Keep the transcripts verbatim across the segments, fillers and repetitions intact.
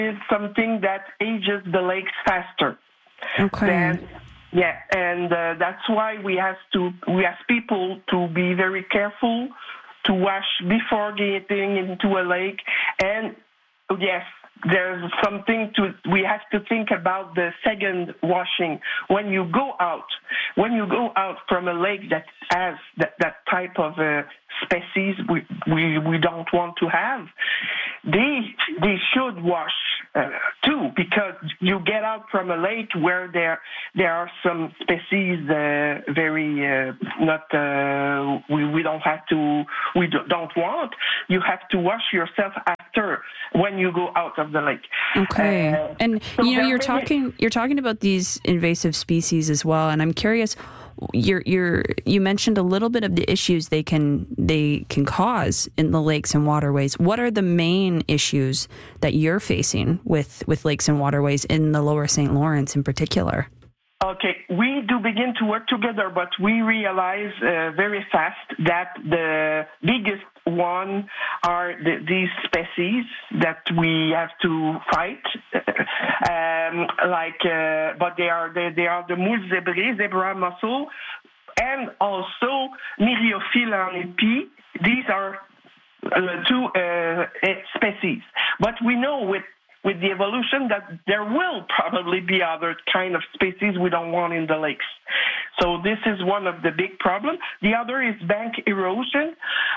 is something that ages the lakes faster. Okay. Than, yeah, and uh, that's why we have to we ask people to be very careful to wash before getting into a lake. And yes, there's something to we have to think about the second washing when you go out. When you go out from a lake that has that, that type of uh, species we, we we don't want to have, they they should wash uh, too, because you get out from a lake where there there are some species uh, very uh, not uh, we we don't have to we don't want. You have to wash yourself after when you go out of the lake. Okay, uh, and so you know you're many... talking you're talking about these invasive species as well, and I'm curious. You're, you're, you mentioned a little bit of the issues they can they can cause in the lakes and waterways. What are the main issues that you're facing with, with lakes and waterways in the Lower Saint Lawrence in particular? Okay, we do begin to work together, but we realize uh, very fast that the biggest one are the, these species that we have to fight. um, like, uh, but they are they, they are the moules zébrées, zebra mussel, and also Myriophylle en épi. These are uh, two uh, species. But we know with with the evolution that there will probably be other kind of species we don't want in the lakes. So this is one of the big problems. The other is bank erosion.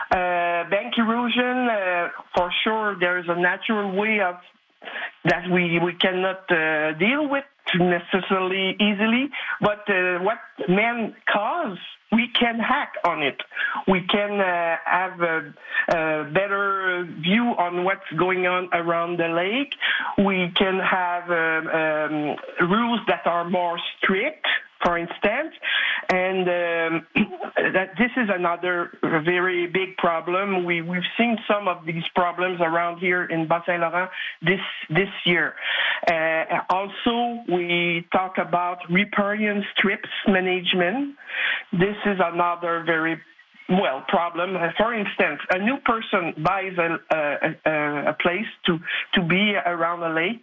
Uh, bank erosion, uh, for sure, there is a natural way of that we, we cannot uh, deal with necessarily easily, but uh, what man cause, we can hack on it. We can uh, have a, a better view on what's going on around the lake. We can have um, um, rules that are more strict, for instance, and um, that this is another very big problem. We, we've seen some of these problems around here in Bas-Saint-Laurent this this year. Uh, also, we talk about riparian strips management. This is another very well problem. For instance, a new person buys a, a, a place to, to be around a lake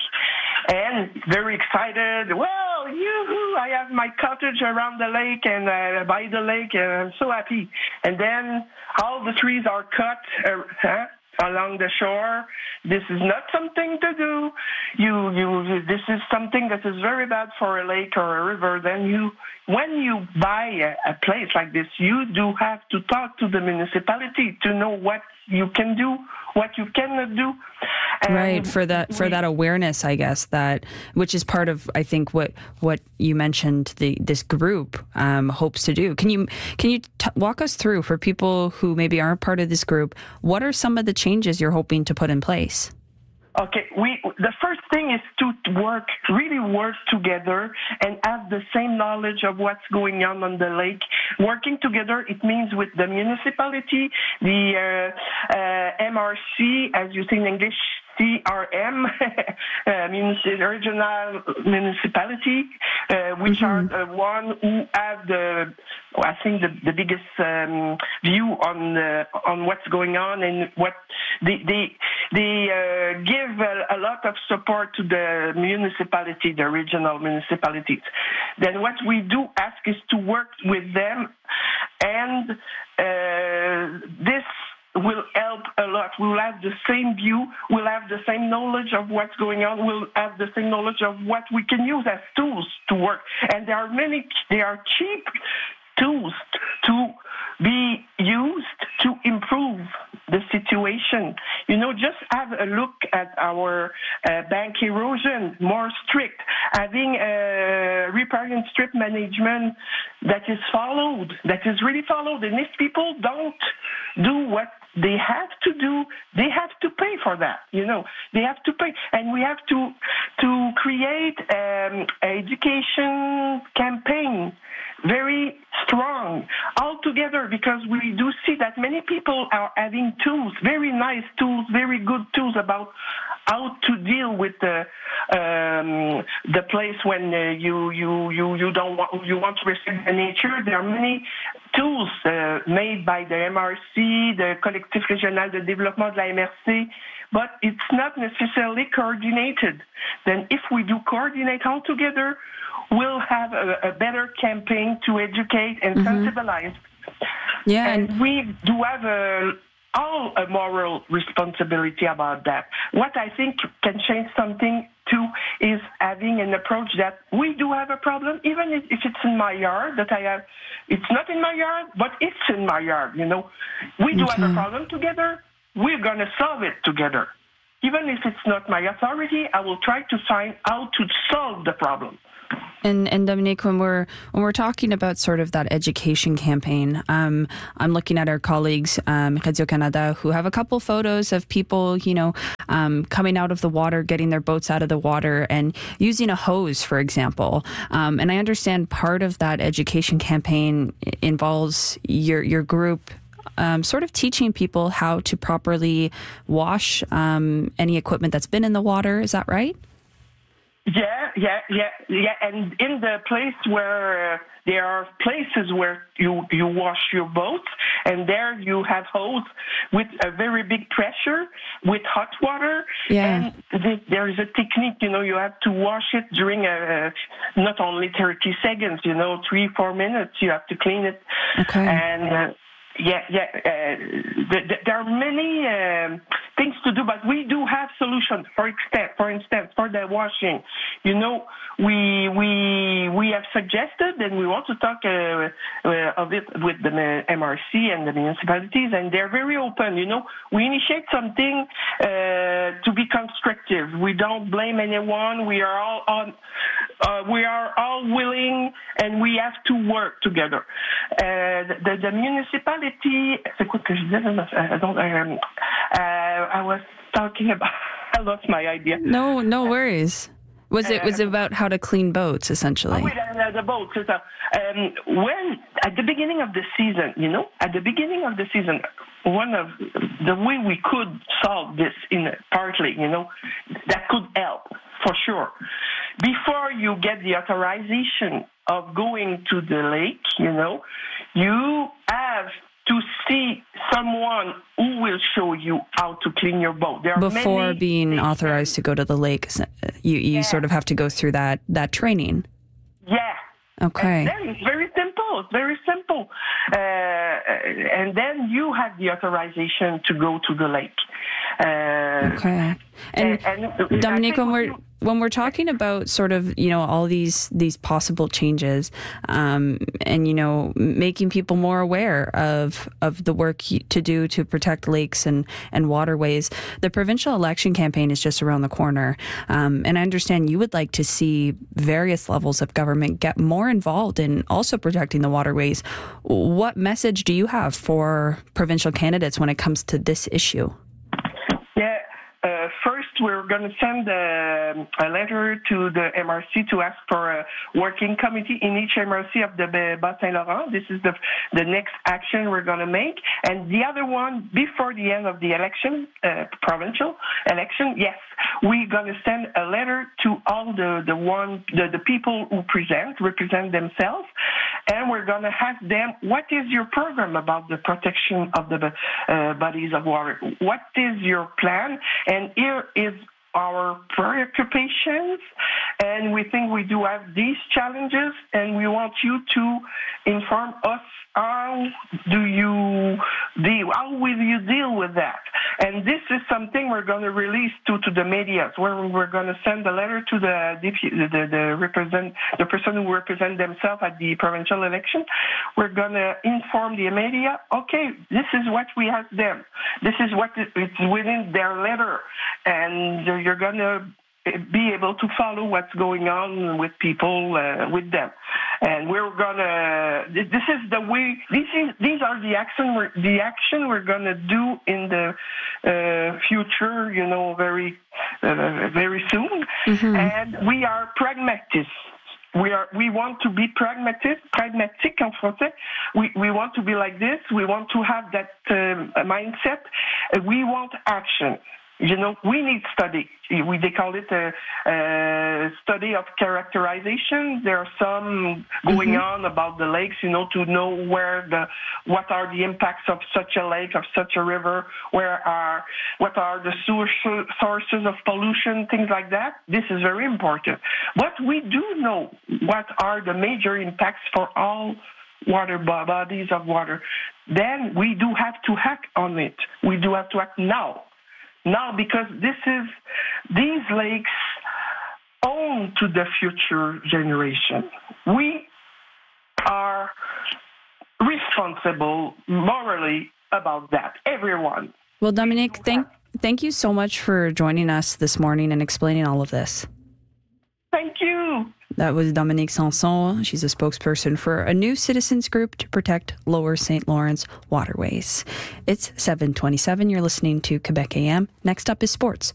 and very excited. Well, yoo-hoo, I have my cottage around the lake and uh, by the lake, and I'm so happy. And then all the trees are cut uh, huh, along the shore. This is not something to do. You, you, this is something that is very bad for a lake or a river. Then you, when you buy a, a place like this, you do have to talk to the municipality to know what you can do, what you cannot do. And right, for that for that awareness, I guess, that which is part of, I think, what what you mentioned the this group um, hopes to do. Can you can you t- walk us through, for people who maybe aren't part of this group, what are some of the changes you're hoping to put in place? Okay, we the first thing is to work, really work together and have the same knowledge of what's going on on the lake. Working together, it means with the municipality, the uh, uh, M R C, as you say in English, C R M, uh, means the regional municipality, uh, which mm-hmm. are the one who have the, I think, the, the biggest um, view on the, on what's going on, and what they they they uh, give a, a lot of support to the municipality, the regional municipalities. Then what we do ask is to work with them, and uh, this will help a lot. We'll have the same view, we'll have the same knowledge of what's going on, we'll have the same knowledge of what we can use as tools to work. And there are many, there are cheap tools to be used to improve the situation. You know, just have a look at our uh, bank erosion, more strict, having a riparian strip management that is followed, that is really followed. And if people don't do what they have to do, they have to pay for that. You know, they have to pay, and we have to to create um, an education campaign very strong all together, because we do see that many people are having tools, very nice tools, very good tools about how to deal with the um, the place when uh, you you you you don't want you want to respect the nature. There are many tools uh, made by the M R C, the Collectif Régional de Développement de la M R C, but it's not necessarily coordinated. Then if we do coordinate all together, we'll have a, a better campaign to educate and mm-hmm. sensibilize. Yeah, and, and we do have a all a moral responsibility about that. What I think can change something too is having an approach that we do have a problem, even if, if it's in my yard, that I have, it's not in my yard, but it's in my yard, you know. We do okay. have a problem together, we're going to solve it together. Even if it's not my authority, I will try to find how to solve the problem. And and Dominique, when we're when we're talking about sort of that education campaign, um, I'm looking at our colleagues, um, Radio Canada, who have a couple photos of people, you know, um, coming out of the water, getting their boats out of the water, and using a hose, for example. Um, and I understand part of that education campaign involves your your group. Um, sort of teaching people how to properly wash um, any equipment that's been in the water. Is that right? Yeah, yeah, yeah, yeah. And in the place where uh, there are places where you, you wash your boat, and there you have hose with a very big pressure, with hot water. Yeah. And th- there is a technique, you know, you have to wash it during a, not only thirty seconds, you know, three, four minutes, you have to clean it. Okay. And uh, yeah, yeah, uh, th- th- there are many um, things to do, but we do have solutions. For extent, for instance, for the washing, you know, we we we have suggested, and we want to talk uh, uh, of it with the M R C and the municipalities, and they're very open. You know, we initiate something uh, to be constructive. We don't blame anyone. We are all on. Uh, we are all willing, and we have to work together. Uh, the, the municipality. C'est quoi que je disais? I don't. Um, uh, I was talking about. I lost my idea. No, no worries. Was it was it about how to clean boats, essentially? Oh, wait, uh, the boats. So, um, when at the beginning of the season, you know, at the beginning of the season, one of the way we could solve this in partly, you know, that could help for sure. Before you get the authorization of going to the lake, you know, you have to see someone who will show you how to clean your boat. There are Before many being authorized to go to the lake, you you yeah. sort of have to go through that that training. Yeah. Okay. And then it's very simple. It's very simple. Uh, and then you have the authorization to go to the lake. Uh, okay. And, and, and Dominique, when we're you, when we're talking about sort of, you know, all these these possible changes, um, and, you know, making people more aware of of the work to do to protect lakes and, and waterways, the provincial election campaign is just around the corner. Um, and I understand you would like to see various levels of government get more involved in also protecting the waterways. What message do you have for provincial candidates when it comes to this issue? Yeah. Uh, first, we're going to send a, a letter to the M R C to ask for a working committee in each M R C of the Bas-Saint-Laurent. This is the the next action we're going to make. And the other one, before the end of the election, uh, provincial election, yes, we're going to send a letter to all the the one the, the people who present, represent themselves, and we're going to ask them, what is your program about the protection of the uh, bodies of water? What is your plan? And here is our preoccupations, and we think we do have these challenges, and we want you to inform us how do you deal, how will you deal with that? And this is something we're going to release to, to the media, where we're going to send a letter to the the, the, the represent the person who represent themselves at the provincial election. We're going to inform the media, okay, this is what we asked them. This is what is within their letter, and you're going to be able to follow what's going on with people, uh, with them. And we're gonna. This is the way. This is. These are the action. We're, the action we're gonna do in the uh, future. You know, very, uh, very soon. Mm-hmm. And we are pragmatists. We are. We want to be pragmatic. Pragmatic en français. We we want to be like this. We want to have that um, mindset. We want action. You know, we need study. We, they call it a, a study of characterization. There are some going mm-hmm. on about the lakes, you know, to know where the, what are the impacts of such a lake, of such a river, where are, what are the sources of pollution, things like that. This is very important. But we do know what are the major impacts for all water bodies of water. Then we do have to act on it. We do have to act now. Now, because this is, these lakes own to the future generation. We are responsible morally about that, everyone. Well, Dominique, thank, thank you so much for joining us this morning and explaining all of this. Thank you. That was Dominique Sanson. She's a spokesperson for a new citizens group to protect Lower Saint Lawrence waterways. It's seven twenty-seven. You're listening to Quebec A M. Next up is sports.